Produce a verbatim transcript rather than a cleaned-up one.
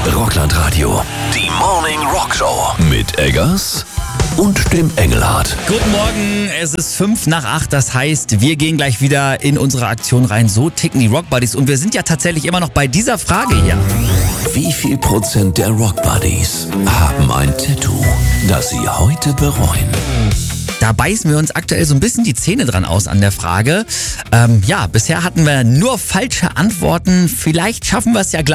Rockland-Radio. Die Morning Rock Show. Mit Eggers und dem Engelhardt. Guten Morgen, es ist fünf nach acht, das heißt, wir gehen gleich wieder in unsere Aktion rein. So ticken die Rock Buddies und wir sind ja tatsächlich immer noch bei dieser Frage hier. Wie viel Prozent der Rock Buddies haben ein Tattoo, das sie heute bereuen? Da beißen wir uns aktuell so ein bisschen die Zähne dran aus an der Frage. Ähm, ja, bisher hatten wir nur falsche Antworten. Vielleicht schaffen wir es ja gleich.